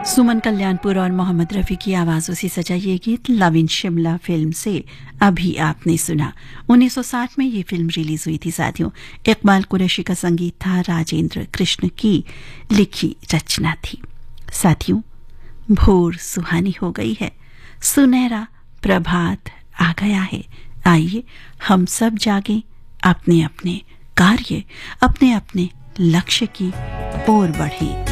सुमन कल्याणपुर और मोहम्मद रफी की आवाजों से सजा ये गीत लव इन शिमला फिल्म से अभी आपने सुना। 1960 में ये फिल्म रिलीज हुई थी साथियों। इकबाल कुरैशी का संगीत था, राजेंद्र कृष्ण की लिखी रचना थी। साथियों, भोर सुहानी हो गई है, सुनहरा प्रभात आ गया है। आइए हम सब जागें, अपने अपने कार्य, अपने अपने लक्ष्य की ओर बढ़ें।